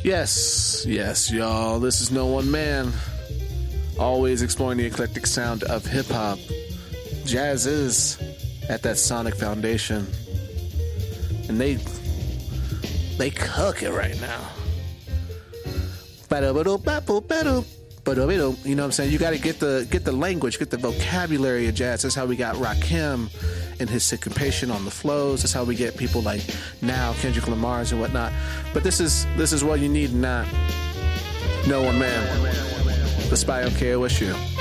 Yes, y'all. This is No One Man. Always exploring the eclectic sound of hip-hop. Jazz is at that sonic foundation. And they cook it right now. You know what I'm saying? You got to get the language, get the vocabulary of jazz. That's how we got Rakim and his syncopation on the flows. That's how we get people like now Kendrick Lamar's and whatnot. But this is what you need, not No One Man. The Spy on KOSU.